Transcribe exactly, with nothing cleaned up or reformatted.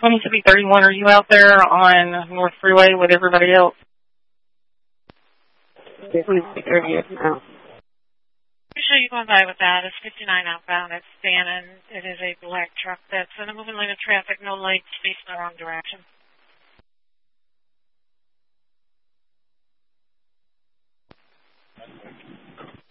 twenty-three thirty-one, are you out there on North Freeway with everybody else? twenty-three thirty-one now. Usually you're going by with that. It's fifty-nine outbound. It's Bannon. It is a black truck that's in a moving lane of traffic. No lights, facing the wrong direction.